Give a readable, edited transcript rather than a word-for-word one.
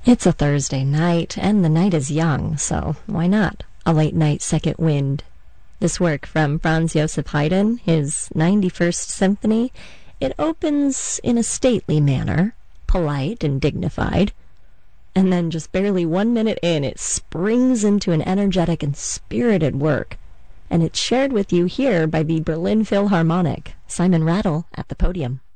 It's a Thursday night, and the night is young, so why not a late night second wind? This work from Franz Joseph Haydn, his 91st Symphony, it opens in a stately manner, polite and dignified, and then just barely 1 minute in, it springs into an energetic and spirited work, and it's shared with you here by the Berlin Philharmonic. Simon Rattle at the podium.